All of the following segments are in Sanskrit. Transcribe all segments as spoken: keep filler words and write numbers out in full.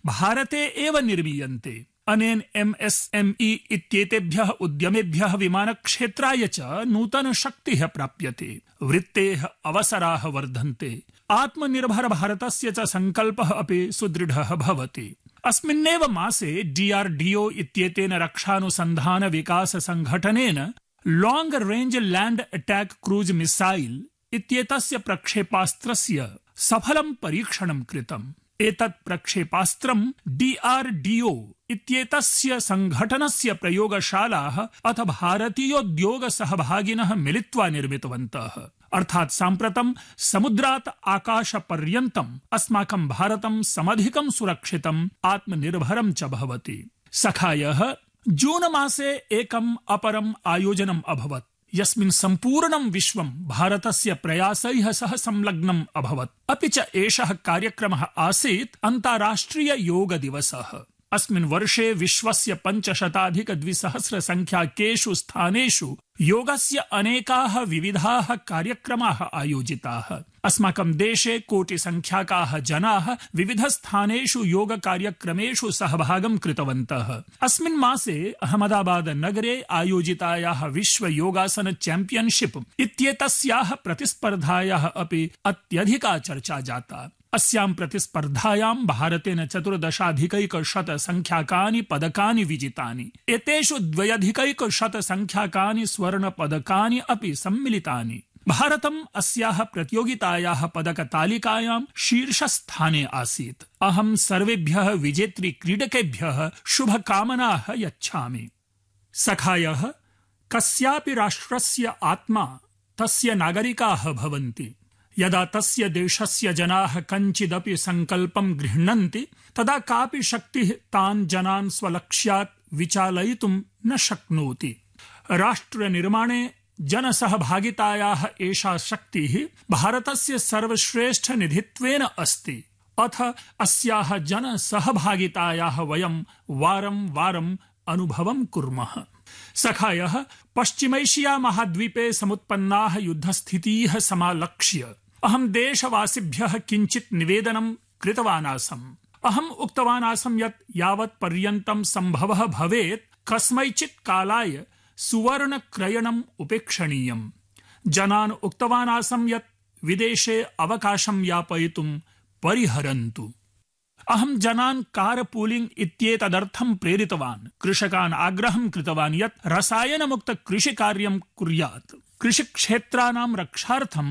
भारते एव निर्मीयन्ते। अनेन एमएसएमई इत्येतेभ्यः उद्यमेभ्यः विमानक्षेत्राय च नूतन शक्तिः प्राप्यते, वृत्तेः अवसराः वर्धन्ते, आत्मनिर्भर भारतस्य च संकल्पः अपि सुदृढः भवति। अस्मिन्नेव मासे डीआरडीओ इत्येतेन रक्षानुसन्धान विकास संघटनेन long range land attack cruise missile इत्येतस्य प्रक्षेपास्त्रस्य सफलं परीक्षणं कृतम्। एतत् प्रक्षेपास्त्रं डीआरडीओ इत्येतस्य संघटनस्य प्रयोगशालाः अथ भारतीयोद्योग सहभागिनः मिलित्वा निर्मितवन्तः। अर्थात् साम्प्रतं समुद्रात् आकाशपर्यन्तम् अस्माकं भारतं समधिकं सुरक्षितम् आत्मनिर्भरं च भवति। सखायः जून मासे एकम् अपरम् आयोजनम् अभवत्, यस्मिन् सम्पूर्णं विश्वं भारतस्य प्रयासैः सह संलग्नम् अभवत्। अपि च एषः कार्यक्रमः आसीत् अन्ताराष्ट्रिय योग दिवसः। अस्मिन् वर्षे विश्वस्य पञ्चशताधिक द्विसहस्र संख्याकेषु स्थानेषु योगस्य अनेकाः विविधाः कार्यक्रमाः आयोजिताः। अस्माकं देशे कोटिसंख्याकाः जनाः विविधस्थानेषु योग कार्यक्रमेषु सहभागं कृतवन्तः। अस्मिन् मासे अहमदाबाद नगरे आयोजितायाः विश्व योगासन चैंपियनशिप इत्येतस्याः प्रतिस्पर्धायाः अपि अत्यधिका चर्चा जाता। अस्यां प्रतिस्पर्धायां भारतेन चतुर्दशाधिकैकशत संख्याकानि पदकानि विजितानि। एतेषु द्व्यधिकैकशत संख्याकानि स्वर्ण पदकानि अपि सम्मिलितानि। भारतम् अस्याः प्रतियोगितायाः पदकतालिकायां शीर्षस्थाने आसीत्। अहं सर्वेभ्यः विजेतृ क्रीडकेभ्यः शुभकामनाः यच्छामि। सखायः कस्यापि राष्ट्रस्य आत्मा तस्य नागरिकाः भवन्ति। यदा तस्य देशस्य जनाः कञ्चिदपि संकल्पं गृह्णन्ति तदा कापि शक्तिः तान् जनान् स्वलक्ष्यात् विचालयितुं न शक्नोति। राष्ट्रनिर्माणे जनसहभागितायाः एषा शक्तिः भारतस्य सर्वश्रेष्ठ निधित्वेन अस्ति। अथ अस्याः जनसहभागितायाः वयं वारं वारम् अनुभवं कुर्मः। सखायः पश्चिमैशिया महाद्वीपे समुत्पन्नाः युद्धस्थितीः समालक्ष्य अहं देशवासिभ्यः किञ्चित् निवेदनं कृतवान् आसम्। अहम् उक्तवान् आसम् यत् यावत् पर्यन्तं सम्भवः भवेत् कस्मैचित् कालाय सुवर्ण क्रयणम् उपेक्षणीयम्। जनान् उक्तवान् आसम् यत् विदेशे अवकाशं यापयितुं परिहरन्तु। अहं जनान् कार पूलिंग इत्येतदर्थं प्रेरितवान्। कृषकान् आग्रहं कृतवान् यत् रसायनमुक्त कृषिकार्यं कुर्यात्। कृषिक्षेत्राणां रक्षार्थं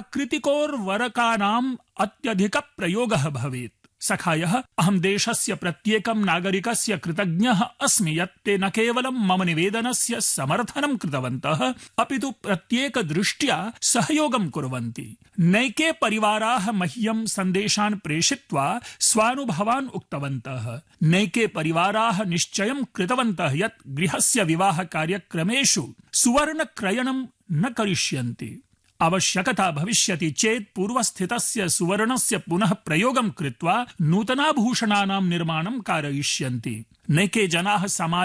प्राकृतिकोर्वरकानाम् अत्यधिक प्रयोगः भवेत्। सखायः अहं देशस्य प्रत्येकं नागरिकस्य कृतज्ञः अस्मि यत् ते न केवलं मम निवेदनस्य समर्थनं कृतवन्तः अपितु प्रत्येक दृष्ट्या सहयोगं कुर्वन्ति। नैके परिवाराः मह्यं सन्देशान् प्रेषित्वा स्वानुभवान् उक्तवन्तः। नैके परिवाराः निश्चयं कृतवन्तः यत् गृहस्य विवाह कार्यक्रमेषु सुवर्ण क्रयणं न करिष्यन्ति। आवश्यकता भविष्यति चेत् पूर्वस्थितस्य सुवर्णस्य पुनः प्रयोगं कृत्वा नूतनाभूषणानां निर्माणं कारयिष्यन्ति। नैके जनाः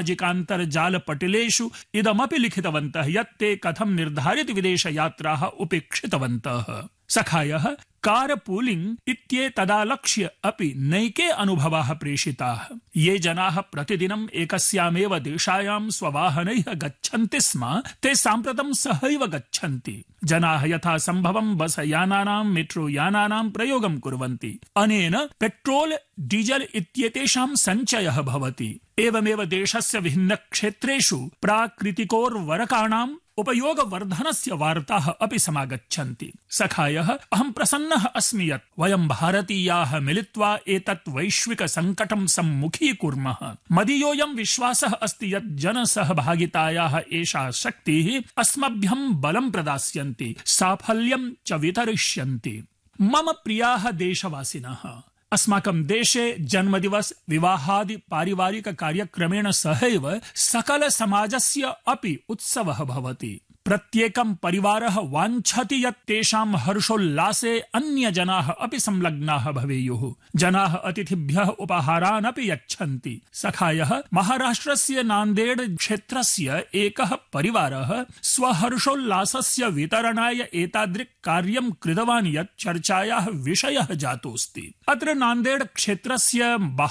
सामाजिकान्तर्जालपटलेषु इदमपि लिखितवन्तः यत् ते कथं निर्धारित विदेशयात्राः उपेक्षितवन्तः। सखायः कार पूलिंग इत्येतदालक्ष्य अपि नैके अनुभवाः प्रेषिताः। ये जनाः प्रतिदिनम् एकस्यामेव देशायां स्ववाहनैः गच्छन्ति स्म ते साम्प्रतं सहैव गच्छन्ति। जनाः यथा सम्भवं बस यानानां मेट्रो यानानां प्रयोगं कुर्वन्ति। अनेन पेट्रोल डीजल इत्येतेषां सञ्चयः भवति। एवमेव देशस्य विभिन्न क्षेत्रेषु प्राकृतिकोर्वरकाणाम् उपयोगवर्धनस्य वार्ताः अपि समागच्छन्ति। सखायः अहं प्रसन्नः अस्मि यत् वयं भारतीयाः मिलित्वा एतत् वैश्विक संकटं सम्मुखीकुर्मः। मदीयोऽयं विश्वासः अस्ति यत् जनसहभागितायाः एषा शक्तिः अस्मभ्यं बलं प्रदास्यन्ति, साफल्यं च वितरिष्यन्ति। मम प्रियाः देशवासिनः, अस्माकं देशे जन्मदिवस विवाहादि पारिवारिक कार्यक्रमेण सहैव सकल समाजस्य अपि उत्सवः भवति। प्रत्येकं परिवारः वाञ्छति यत् तेषां हर्षोल्लासे अन्य जनाः अपि संलग्नाः भवेयुः। जनाः अतिथिभ्यः उपहारान् अपि यच्छन्ति। सखायः महाराष्ट्रस्य नान्देड क्षेत्रस्य एकः परिवारः स्वहर्षोल्लासस्य वितरणाय एतादृक् कार्यं कृतवान् यत् चर्चायाः विषयः जातोऽस्ति। अत्र नान्देड क्षेत्रस्य